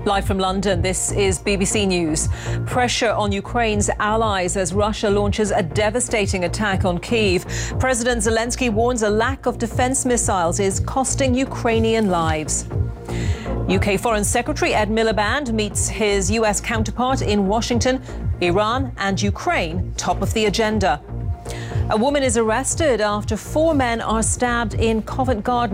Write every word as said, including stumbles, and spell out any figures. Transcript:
Live from London, this is B B C News. Pressure on Ukraine's allies as Russia launches a devastating attack on Kyiv. President Zelensky warns a lack of defence missiles is costing Ukrainian lives. U K Foreign Secretary Ed Miliband meets his U S counterpart in Washington. Iran and Ukraine top of the agenda. A woman is arrested after four men are stabbed in Covent Garden.